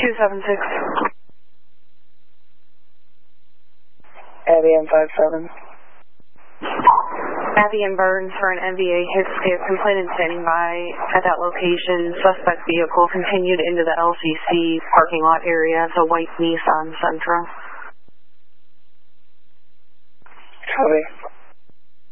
276. Abby M57. Abby and Burns for an NVA hit completed standing by at that location. Suspect vehicle continued into the LCC parking lot area, the white Nissan Sentra. Copy.